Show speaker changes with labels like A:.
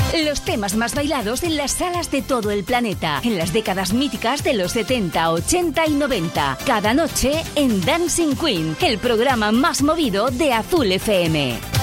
A: Los temas más bailados en las salas de todo el planeta, en las décadas míticas de los 70, 80 y 90. Cada noche en Dancing Queen, el programa más movido de Azul FM.